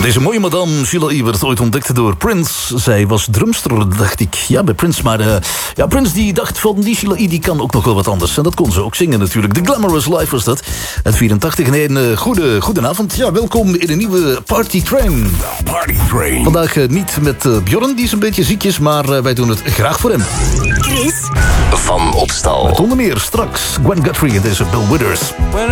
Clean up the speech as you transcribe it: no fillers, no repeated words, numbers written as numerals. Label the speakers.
Speaker 1: Deze mooie madame Sheila werd ooit ontdekt door Prince. Zij was drumster, dacht ik. Ja, bij Prince. Maar Prince die dacht van die Sheila die kan ook nog wel wat anders. En dat kon ze ook zingen natuurlijk. The Glamorous Life was dat. Uit 84. En een goedenavond. Ja, welkom in een nieuwe Party Train.
Speaker 2: Party Train.
Speaker 1: Vandaag niet met Bjorn, die is een beetje ziekjes. Maar wij doen het graag voor hem.
Speaker 3: Chris
Speaker 2: Van Opstal.
Speaker 1: Met onder meer straks Gwen Guthrie en deze Bill Withers.
Speaker 4: When